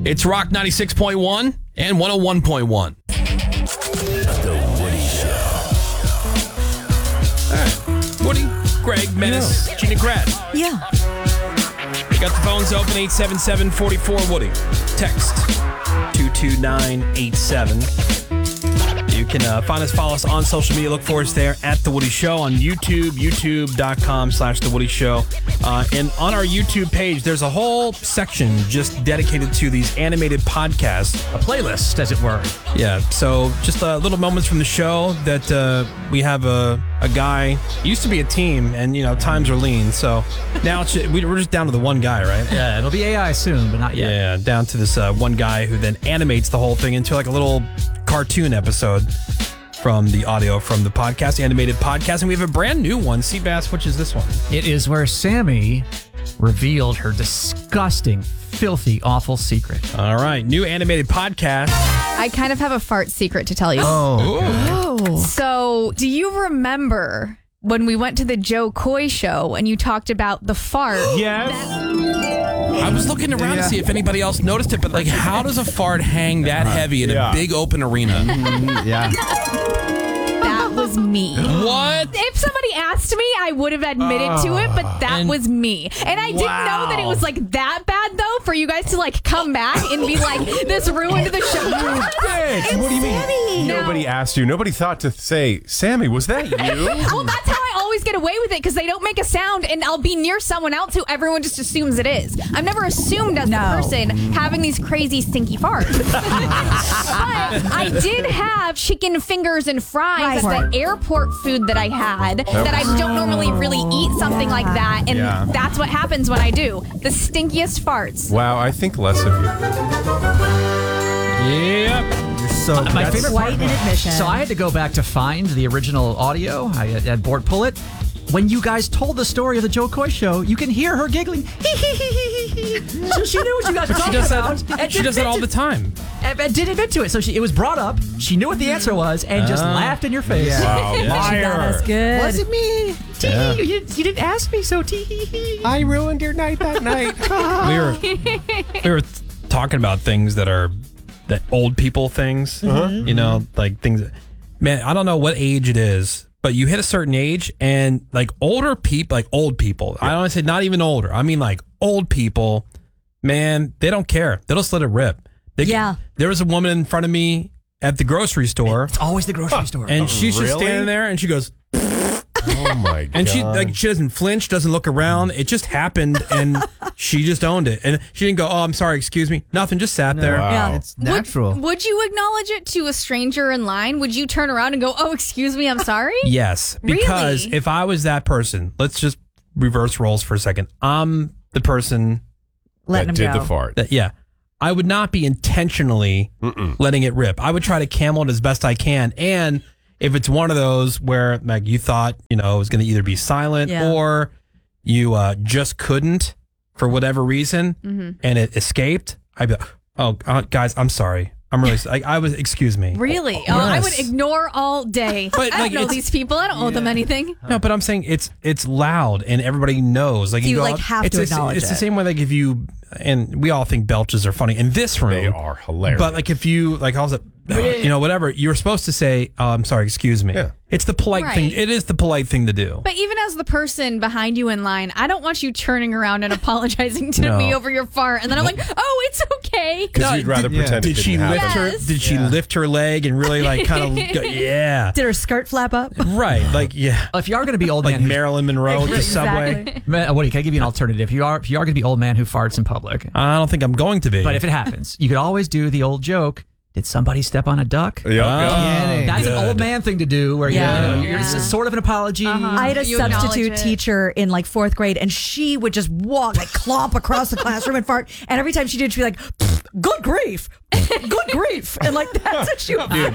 It's Rock 96.1 and 101.1. The Woody Show. All right. Woody, Greg, Menace, Gina Grad. Yeah. Got the phones open, 877-44-WOODY. Text 22987. You can follow us on social media. Look for us there at The Woody Show on YouTube, youtube.com/The Woody Show. And on our YouTube page, there's a whole section just dedicated to these animated podcasts. A playlist, as it were. Yeah, so just little moments from the show that we have a guy, used to be a team, and, times are lean. So now we're just down to the one guy, right? Yeah, it'll be AI soon, but not yet. Yeah, down to this one guy who then animates the whole thing into like a little cartoon episode from the audio from the podcast, animated podcast. And we have a brand new one. Seabass, which is this one? It is where Sammy revealed her disgusting, filthy, awful secret. All right, new animated podcast. I kind of have a fart secret to tell you. Oh. So, do you remember when we went to the Joe Coy show and you talked about the fart? Yes. I was looking around to see if anybody else noticed it, but like, how does a fart hang that heavy in a big open arena? Yeah. That was me. What? If somebody asked me, I would have admitted to it, but that was me. And I didn't know that it was like that bad, though, for you guys to like come back and be like, this ruined the show. Bitch, what do you mean? Nobody asked you. Nobody thought to say, Sammy, was that you? Well, that's how I always get away with it, because they don't make a sound, and I'll be near someone else who everyone just assumes it is. I'm never assumed as the person having these crazy stinky farts. But I did have chicken fingers and fries at the airport food that I had that I don't normally really eat something like that, and that's what happens when I do. The stinkiest farts. Wow, I think less of you. Yep. So my favorite part, Quite an admission. So I had to go back to find the original audio. I had Bort pull it. When you guys told the story of the Joe Coy show, you can hear her giggling. So she knew what you guys were talking about. She does that all the time. And did admit to it. So it was brought up. She knew what the answer was and just laughed in your face. Wow, She got us liar. good. Was it me? You didn't ask me, so I ruined your night that night. We were talking about things that are old people things, like things that, man, I don't know what age it is, but you hit a certain age and like older people, like old people, I don't want to say not even older, I mean like old people, man, they don't care. They'll just let it rip. There was a woman in front of me at the grocery store. it's always the grocery store. And she's just Really? standing there and she goes, Oh my god. and she doesn't flinch, doesn't look around. It just happened, and she just owned it. And she didn't go, "Oh, I'm sorry, excuse me." Nothing, just sat there. Wow. Yeah. It's natural. Would you acknowledge it to a stranger in line? Would you turn around and go, "Oh, excuse me, I'm sorry"? Yes, because Really? if I was that person, let's just reverse roles for a second. I'm the person Letting that him did go. the fart. that, I would not be intentionally letting it rip. I would try to camel it as best I can. And if it's one of those where like you thought, it was going to either be silent or you just couldn't for whatever reason and it escaped, I'd be like, oh, guys, I'm sorry. I'm really I was, excuse me. Really? Oh, I would ignore all day. But, I like, don't know it's- these people. I don't owe them anything. No, but I'm saying it's loud and everybody knows. Like So you, go like, out- have it's to the- acknowledge It's the it. same way like if you, and we all think belches are funny in this room. They are hilarious. But like if you like also whatever, you're supposed to say, oh, I'm sorry, excuse me. Yeah. It's the polite thing. Right. It is the polite thing to do. But even as the person behind you in line, I don't want you turning around and apologizing to No. me over your fart, and then I'm like, "Oh, it's okay." Because you'd rather pretend it Did she didn't lift happen. her? Yes. Did she lift her leg and really like kind of go, yeah, Did her skirt flap up? right, like yeah, If you are going to be old like man, Marilyn Monroe at the subway. Exactly. Woody, can I give you an alternative? If you are going to be old man who farts in public, I don't think I'm going to be. but if it happens, you could always do the old joke. Did somebody step on a duck? Yep, yep. That's an good. old man thing to do where it's sort of an apology. I had a You acknowledge substitute it. teacher in like 4th grade, and she would just walk, like clomp across the classroom and fart. And every time she did, she'd be like, "Good grief, good grief," and like that's what she would do.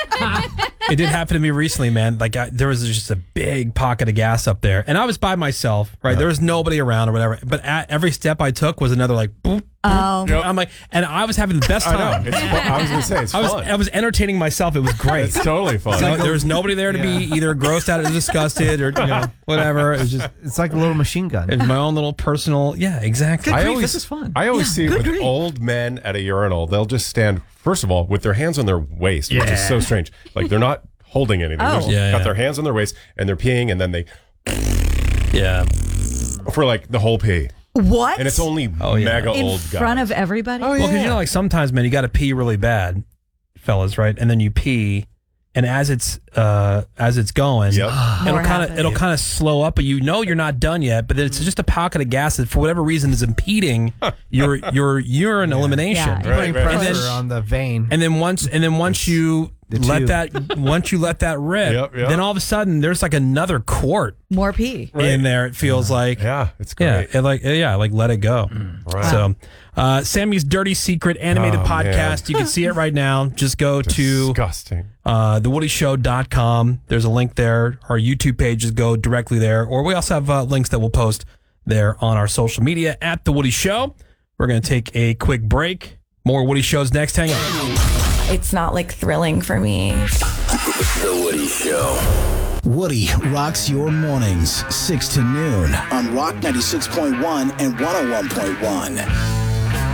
It did happen to me recently, man. Like there was just a big pocket of gas up there, and I was by myself. Right, there was nobody around or whatever. But at every step I took was another like boop, Oh. I'm like, and I was having the best I time. know. I was going to say, it's fun. I was entertaining myself. It was great. It's totally fun. There was nobody there to be either grossed out or disgusted or whatever. It was just It's like a little machine gun. it was my own little personal. Yeah, exactly. This is fun. I always see it good with grief. old men at a urinal. They'll just stand, first of all, with their hands on their waist, which is so strange. Like they're not holding anything. They're just got their hands on their waist and they're peeing, and then they for like the whole pee. What? And it's only mega in old front guys. of everybody? Oh, Well, because like sometimes, man, you got to pee really bad, fellas, right? And then you pee, and as it's going, Yep. it'll kind of slow up, but you're not done yet. But then it's just a pocket of gas that, for whatever reason, is impeding your urine elimination. Yeah. Putting Right. pressure on the vein. And then once you let that rip, then all of a sudden there's like another quart More pee. in there. It feels like Yeah, it's great. like let it go. Right. So, Sammy's Dirty Secret animated podcast. You can see it right now. Just go to Disgusting. thewoodyshow.com. There's a link there. Our YouTube pages go directly there, or we also have links that we'll post there on our social media at The Woody Show. We're going to take a quick break. More Woody Shows next. Hang on. It's not like thrilling for me. The Woody Show. Woody rocks your mornings, 6 to noon on Rock 96.1 and 101.1.